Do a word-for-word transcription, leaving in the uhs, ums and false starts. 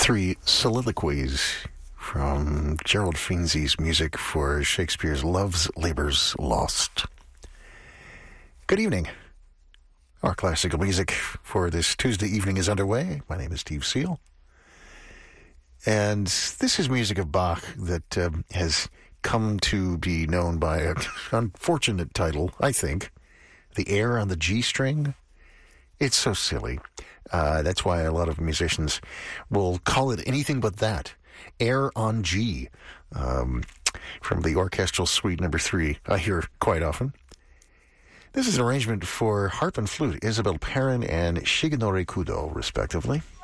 Three soliloquies from Gerald Finzi's music for Shakespeare's Love's Labour's Lost. Good evening. Our classical music for this Tuesday evening is underway. My name is Steve Seal. And this is music of Bach that um, has come to be known by an unfortunate title, I think, The Air on the G String. It's so silly. Uh, that's why a lot of musicians will call it anything but that. Air on G, um, from the Orchestral Suite Number Three, I hear quite often. This is an arrangement for harp and flute, Isabel Perrin and Shigenori Kudo, respectively.